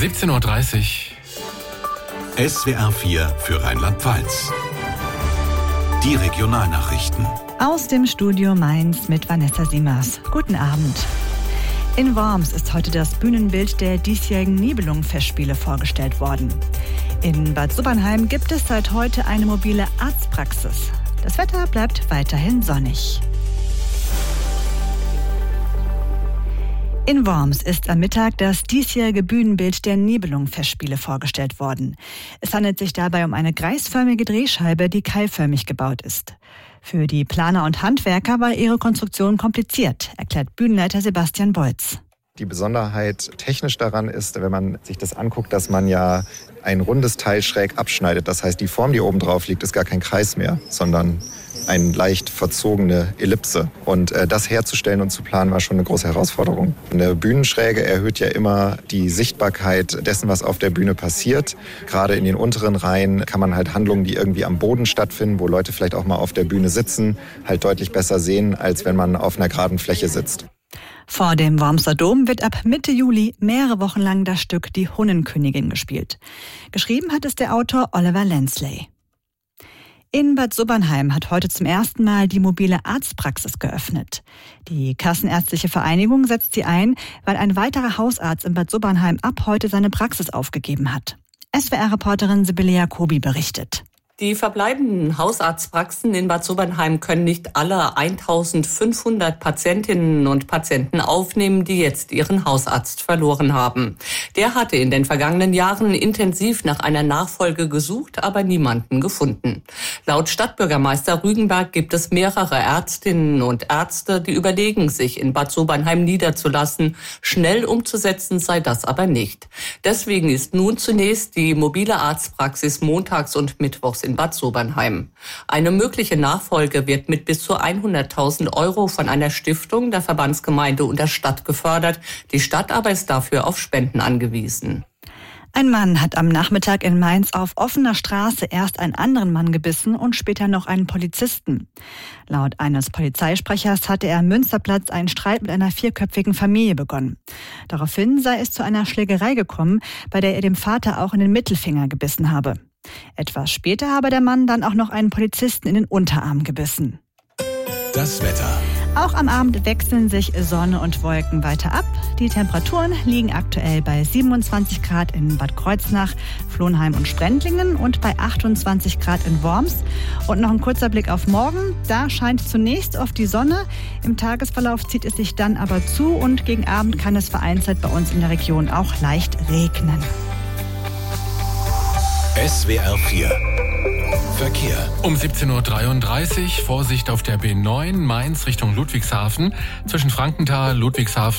17:30 Uhr. SWR 4 für Rheinland-Pfalz. Die Regionalnachrichten. Aus dem Studio Mainz mit Vanessa Siemers. Guten Abend. In Worms ist heute das Bühnenbild der diesjährigen Nibelungen-Festspiele vorgestellt worden. In Bad Sobernheim gibt es seit heute eine mobile Arztpraxis. Das Wetter bleibt weiterhin sonnig. In Worms ist am Mittag das diesjährige Bühnenbild der Nibelungen-Festspiele vorgestellt worden. Es handelt sich dabei um eine kreisförmige Drehscheibe, die keilförmig gebaut ist. Für die Planer und Handwerker war ihre Konstruktion kompliziert, erklärt Bühnenleiter Sebastian Beutz. Die Besonderheit technisch daran ist, wenn man sich das anguckt, dass man ja ein rundes Teil schräg abschneidet. Das heißt, die Form, die oben drauf liegt, ist gar kein Kreis mehr, sondern eine leicht verzogene Ellipse. Und das herzustellen und zu planen, war schon eine große Herausforderung. Eine Bühnenschräge erhöht ja immer die Sichtbarkeit dessen, was auf der Bühne passiert. Gerade in den unteren Reihen kann man halt Handlungen, die irgendwie am Boden stattfinden, wo Leute vielleicht auch mal auf der Bühne sitzen, halt deutlich besser sehen, als wenn man auf einer geraden Fläche sitzt. Vor dem Wormser Dom wird ab Mitte Juli mehrere Wochen lang das Stück Die Hunnenkönigin gespielt. Geschrieben hat es der Autor Oliver Lensley. In Bad Sobernheim hat heute zum ersten Mal die mobile Arztpraxis geöffnet. Die Kassenärztliche Vereinigung setzt sie ein, weil ein weiterer Hausarzt in Bad Sobernheim ab heute seine Praxis aufgegeben hat. SWR-Reporterin Sibylle Jacobi berichtet. Die verbleibenden Hausarztpraxen in Bad Sobernheim können nicht alle 1500 Patientinnen und Patienten aufnehmen, die jetzt ihren Hausarzt verloren haben. Der hatte in den vergangenen Jahren intensiv nach einer Nachfolge gesucht, aber niemanden gefunden. Laut Stadtbürgermeister Rügenberg gibt es mehrere Ärztinnen und Ärzte, die überlegen, sich in Bad Sobernheim niederzulassen. Schnell umzusetzen sei das aber nicht. Deswegen ist nun zunächst die mobile Arztpraxis montags und mittwochs in Bad Sobernheim. Eine mögliche Nachfolge wird mit bis zu 100.000 € von einer Stiftung der Verbandsgemeinde und der Stadt gefördert. Die Stadt aber ist dafür auf Spenden angewiesen. Ein Mann hat am Nachmittag in Mainz auf offener Straße erst einen anderen Mann gebissen und später noch einen Polizisten. Laut eines Polizeisprechers hatte er am Münsterplatz einen Streit mit einer 4-köpfigen Familie begonnen. Daraufhin sei es zu einer Schlägerei gekommen, bei der er dem Vater auch in den Mittelfinger gebissen habe. Etwas später habe der Mann dann auch noch einen Polizisten in den Unterarm gebissen. Das Wetter. Auch am Abend wechseln sich Sonne und Wolken weiter ab. Die Temperaturen liegen aktuell bei 27 Grad in Bad Kreuznach, Flohnheim und Sprendlingen und bei 28 Grad in Worms. Und noch ein kurzer Blick auf morgen. Da scheint zunächst oft die Sonne. Im Tagesverlauf zieht es sich dann aber zu und gegen Abend kann es vereinzelt bei uns in der Region auch leicht regnen. SWR 4 Verkehr. Um 17:33 Uhr Vorsicht auf der B9 Mainz Richtung Ludwigshafen. Zwischen Frankenthal, Ludwigshafen